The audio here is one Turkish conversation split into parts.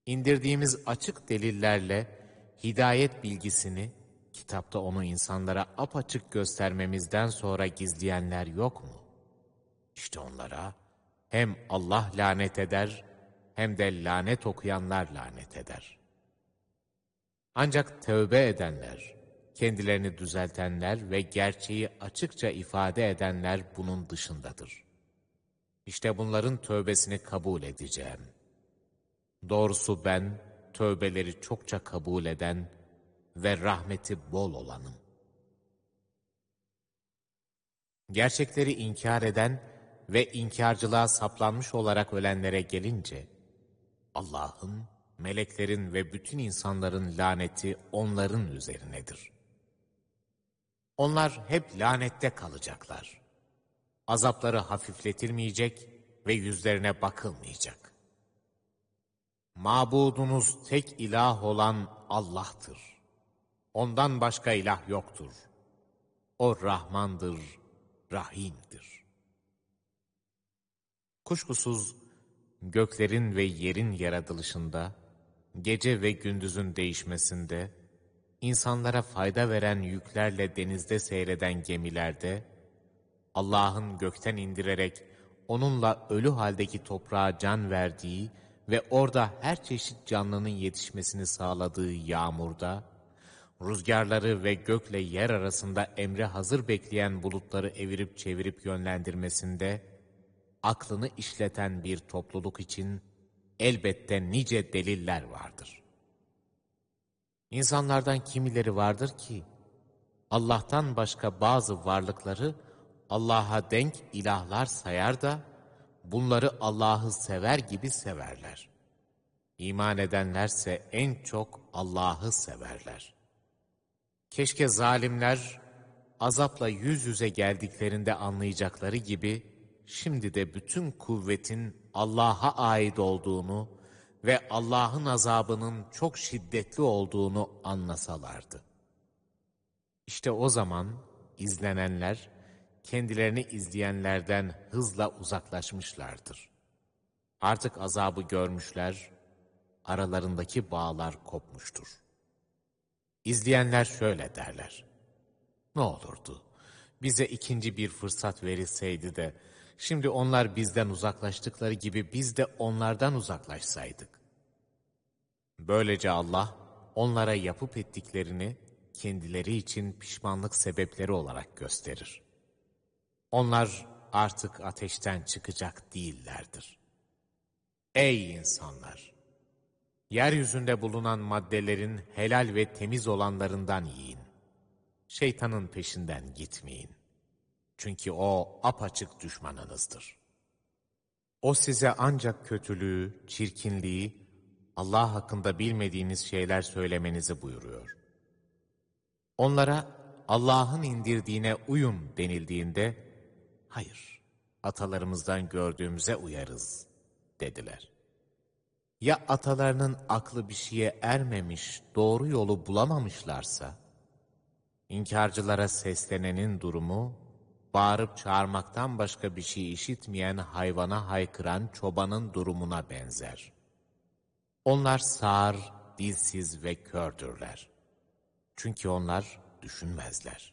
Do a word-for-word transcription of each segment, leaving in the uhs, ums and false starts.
İndirdiğimiz açık delillerle hidayet bilgisini, kitapta onu insanlara apaçık göstermemizden sonra gizleyenler yok mu? İşte onlara hem Allah lanet eder, hem de lanet okuyanlar lanet eder. Ancak tövbe edenler, kendilerini düzeltenler ve gerçeği açıkça ifade edenler bunun dışındadır. İşte bunların tövbesini kabul edeceğim. Doğrusu ben, tövbeleri çokça kabul eden ve rahmeti bol olanım. Gerçekleri inkar eden ve inkarcılığa saplanmış olarak ölenlere gelince, Allah'ın, meleklerin ve bütün insanların laneti onların üzerinedir. Onlar hep lanette kalacaklar. Azapları hafifletilmeyecek ve yüzlerine bakılmayacak. Mabudunuz tek ilah olan Allah'tır. Ondan başka ilah yoktur. O Rahmandır, Rahim'dir. Kuşkusuz göklerin ve yerin yaratılışında, gece ve gündüzün değişmesinde, insanlara fayda veren yüklerle denizde seyreden gemilerde, Allah'ın gökten indirerek onunla ölü haldeki toprağa can verdiği ve orada her çeşit canlının yetişmesini sağladığı yağmurda, rüzgarları ve gökle yer arasında emre hazır bekleyen bulutları evirip çevirip yönlendirmesinde, aklını işleten bir topluluk için elbette nice deliller vardır. İnsanlardan kimileri vardır ki, Allah'tan başka bazı varlıkları Allah'a denk ilahlar sayar da, bunları Allah'ı sever gibi severler. İman edenlerse en çok Allah'ı severler. Keşke zalimler, azapla yüz yüze geldiklerinde anlayacakları gibi, şimdi de bütün kuvvetin Allah'a ait olduğunu ve Allah'ın azabının çok şiddetli olduğunu anlasalardı. İşte o zaman izlenenler, kendilerini izleyenlerden hızla uzaklaşmışlardır. Artık azabı görmüşler, aralarındaki bağlar kopmuştur. İzleyenler şöyle derler: ne olurdu, bize ikinci bir fırsat verilseydi de, şimdi onlar bizden uzaklaştıkları gibi biz de onlardan uzaklaşsaydık. Böylece Allah, onlara yapıp ettiklerini kendileri için pişmanlık sebepleri olarak gösterir. Onlar artık ateşten çıkacak değillerdir. Ey insanlar! Yeryüzünde bulunan maddelerin helal ve temiz olanlarından yiyin. Şeytanın peşinden gitmeyin. Çünkü o apaçık düşmanınızdır. O size ancak kötülüğü, çirkinliği, Allah hakkında bilmediğiniz şeyler söylemenizi buyuruyor. Onlara Allah'ın indirdiğine uyun denildiğinde, hayır, atalarımızdan gördüğümüze uyarız dediler. Ya atalarının aklı bir şeye ermemiş, doğru yolu bulamamışlarsa, inkarcılara seslenenin durumu, bağırıp çağırmaktan başka bir şey işitmeyen hayvana haykıran çobanın durumuna benzer. Onlar sağır, dilsiz ve kördürler. Çünkü onlar düşünmezler.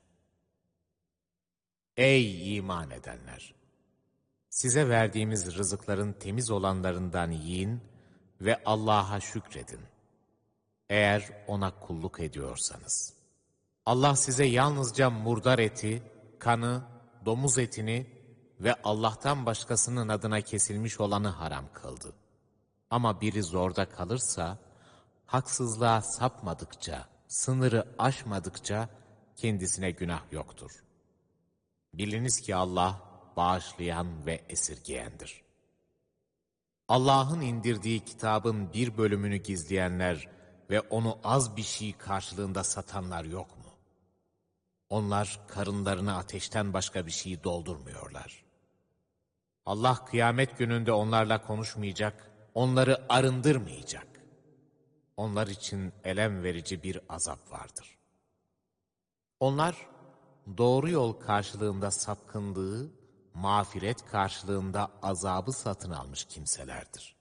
Ey iman edenler! Size verdiğimiz rızıkların temiz olanlarından yiyin ve Allah'a şükredin. Eğer ona kulluk ediyorsanız. Allah size yalnızca murdar eti, kanı, domuz etini ve Allah'tan başkasının adına kesilmiş olanı haram kıldı. Ama biri zorda kalırsa, haksızlığa sapmadıkça, sınırı aşmadıkça kendisine günah yoktur. Biliniz ki Allah bağışlayan ve esirgeyendir. Allah'ın indirdiği kitabın bir bölümünü gizleyenler ve onu az bir şey karşılığında satanlar yok mu? Onlar karınlarını ateşten başka bir şey doldurmuyorlar. Allah kıyamet gününde onlarla konuşmayacak, onları arındırmayacak. Onlar için elem verici bir azap vardır. Onlar doğru yol karşılığında sapkınlığı, mağfiret karşılığında azabı satın almış kimselerdir.